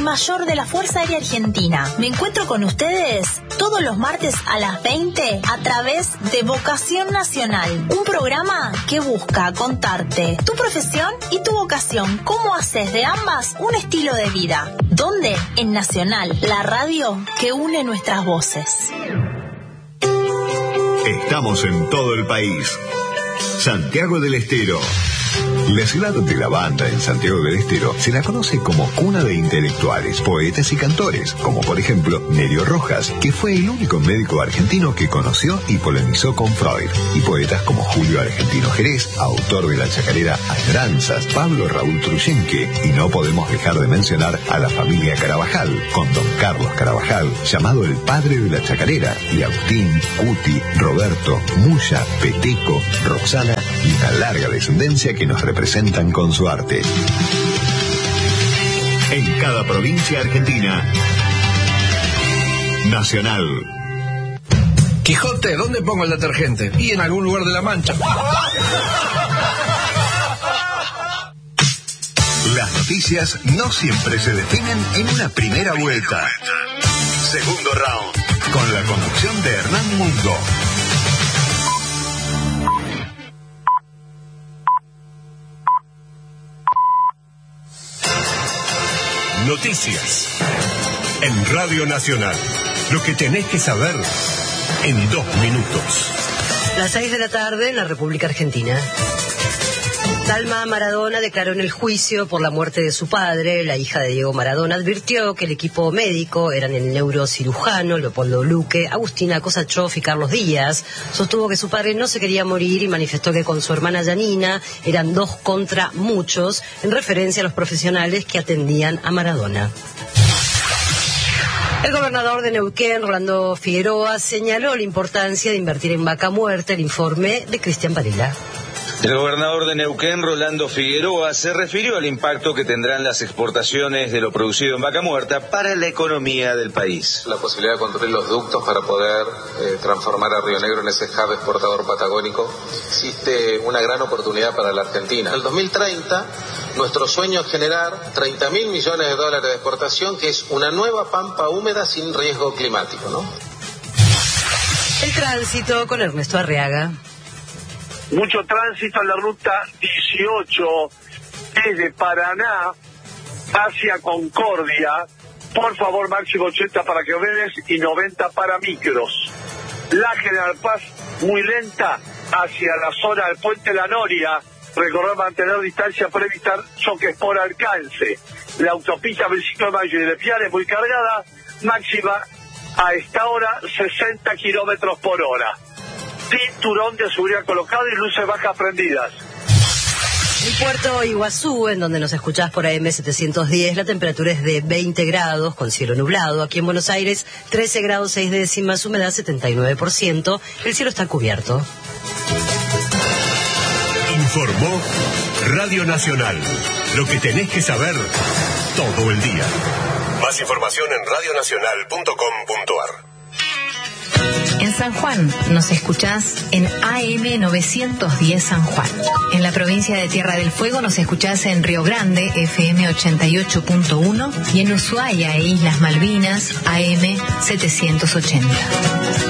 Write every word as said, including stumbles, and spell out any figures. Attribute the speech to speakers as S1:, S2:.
S1: y mayor de la Fuerza Aérea Argentina. Me encuentro con ustedes todos los martes a las veinte a través de Vocación Nacional, un programa que busca contarte tu profesión y tu vocación, cómo haces de ambas un estilo de vida. ¿Dónde? En Nacional, la radio que une nuestras voces.
S2: Estamos en todo el país. Santiago del Estero. La ciudad de la banda en Santiago del Estero se la conoce como cuna de intelectuales, poetas y cantores, como por ejemplo Nerio Rojas, que fue el único médico argentino que conoció y polemizó con Freud, y poetas como Julio Argentino Jerez, autor de la chacarera Añoranzas, Pablo Raúl Truyenque, y no podemos dejar de mencionar a la familia Carabajal, con don Carlos Carabajal, llamado el padre de la chacarera, y Agustín, Cuti, Roberto, Muya, Peteco, Roxana y una larga descendencia que nos representan con su arte. En cada provincia argentina, Nacional.
S3: Quijote, ¿dónde pongo el detergente? Y en algún lugar de la Mancha.
S2: Las noticias no siempre se definen en una primera vuelta. Segundo round, con la conducción de Hernán Mundo.
S4: Noticias en Radio Nacional. Lo que tenés que saber en dos minutos.
S5: Las seis de la tarde en la República Argentina. Dalma Maradona declaró en el juicio por la muerte de su padre. La hija de Diego Maradona advirtió que el equipo médico eran el neurocirujano Leopoldo Luque, Agustina Kosachov y Carlos Díaz. Sostuvo que su padre no se quería morir y manifestó que con su hermana Yanina eran dos contra muchos, en referencia a los profesionales que atendían a Maradona. El gobernador de Neuquén, Rolando Figueroa, señaló la importancia de invertir en vaca muerta. El informe de Cristian Varela.
S6: El gobernador de Neuquén, Rolando Figueroa, se refirió al impacto que tendrán las exportaciones de lo producido en vaca muerta para la economía del país.
S7: La posibilidad de construir los ductos para poder eh, transformar a Río Negro en ese hub exportador patagónico. Existe una gran oportunidad para la Argentina. En el dos mil treinta, nuestro sueño es generar treinta mil millones de dólares de exportación, que es una nueva pampa húmeda sin riesgo climático, ¿no?
S5: El tránsito con Ernesto Arriaga.
S8: Mucho tránsito en la ruta dieciocho desde Paraná hacia Concordia. Por favor, máximo ochenta para Quevedes y noventa para micros. La General Paz muy lenta hacia la zona del Puente La Noria. Recordar mantener distancia para evitar choques por alcance. La autopista Francisco de Mayo y de Piares muy cargada. Máxima a esta hora sesenta kilómetros por hora. Cinturón de seguridad colocado y luces bajas prendidas.
S5: En Puerto Iguazú, en donde nos escuchás por A M setecientos diez, la temperatura es de veinte grados, con cielo nublado. Aquí en Buenos Aires, trece grados seis décimas, humedad setenta y nueve por ciento. El cielo está cubierto.
S4: Informó Radio Nacional. Lo que tenés que saber todo el día. Más información en radio nacional punto com punto a r.
S9: En San Juan nos escuchás en A M novecientos diez San Juan. En la provincia de Tierra del Fuego nos escuchás en Río Grande, F M ochenta y ocho punto uno, y en Ushuaia e Islas Malvinas, A M setecientos ochenta.